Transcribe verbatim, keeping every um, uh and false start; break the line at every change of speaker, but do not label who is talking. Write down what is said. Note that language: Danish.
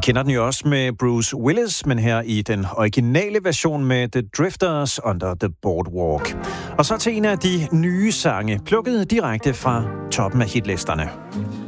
kender den jo også med Bruce Willis, men her i den originale version med The Drifters Under the Boardwalk. Og så til en af de nye sange, plukket direkte fra toppen af hitlisterne.